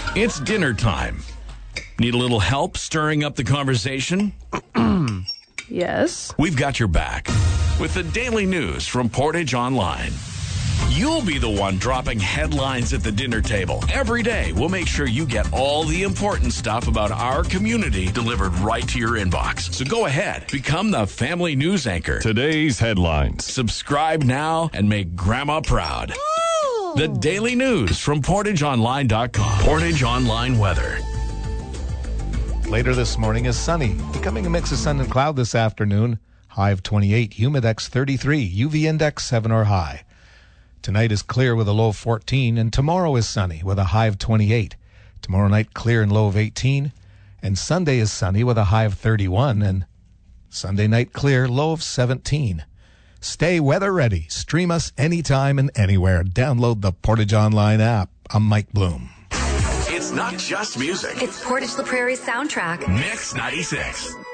It's dinner time. Need a little help stirring up the conversation? Yes. We've got your back with the daily news from Portage Online. You'll be the one dropping headlines at the dinner table. Every day, we'll make sure you get all the important stuff about our community delivered right to your inbox. So go ahead, become the family news anchor. Today's headlines. Subscribe now and make Grandma proud. The daily news from PortageOnline.com. Portage Online weather. Later this morning is sunny, becoming a mix of sun and cloud this afternoon. High of 28, humidex 33, UV index 7 or high. Tonight is clear with a low of 14, and tomorrow is sunny with a high of 28. Tomorrow night clear and low of 18, and Sunday is sunny with a high of 31, and Sunday night clear, low of 17. Stay weather ready. Stream us anytime and anywhere. Download the Portage Online app. I'm Mike Bloom. It's not just music. It's Portage La Prairie's soundtrack. Mix 96.